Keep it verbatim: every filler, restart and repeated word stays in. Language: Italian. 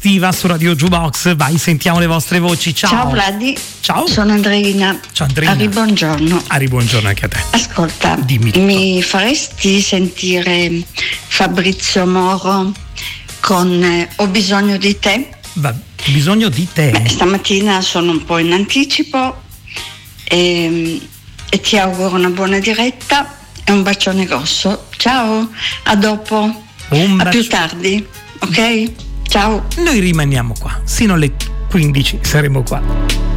attiva su Radio Jukebox. Vai, sentiamo le vostre voci. Ciao. Ciao Vladi. Ciao. Sono Andreina. Ciao Andreina. Ari, buongiorno. Ari, buongiorno anche a te. Ascolta, dimmi tutto. Mi faresti sentire Fabrizio Moro con eh, Ho bisogno di te? Va, bisogno di te. Beh, stamattina sono un po' in anticipo e, e ti auguro una buona diretta e un bacione grosso. Ciao, a dopo. Un a bacio- più tardi, ok? Ciao. Noi rimaniamo qua, sino alle quindici saremo qua.